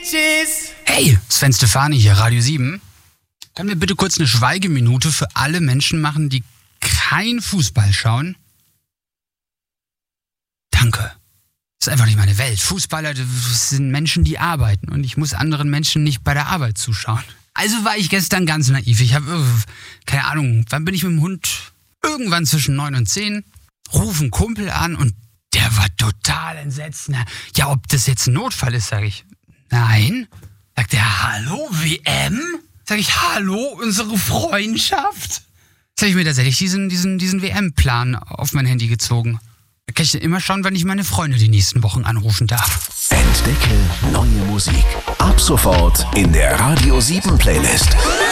Bitches! Hey, Sven Stefani hier, Radio 7. Kann mir bitte kurz eine Schweigeminute für alle Menschen machen, die kein Fußball schauen? Danke. Das ist einfach nicht meine Welt. Fußballer, das sind Menschen, die arbeiten und ich muss anderen Menschen nicht bei der Arbeit zuschauen. Also war ich gestern ganz naiv. Ich habe, keine Ahnung, wann bin ich mit dem Hund? Irgendwann zwischen 9 und 10. Ruf einen Kumpel an und der war total entsetzt. Ja, ob das jetzt ein Notfall ist, sage ich. Nein. Sagt er, hallo, WM? Sag ich, hallo, unsere Freundschaft? Jetzt habe ich mir tatsächlich diesen WM-Plan auf mein Handy gezogen. Da kann ich immer schauen, wann ich meine Freunde die nächsten Wochen anrufen darf. Entdecke neue Musik. Ab sofort in der Radio 7 Playlist.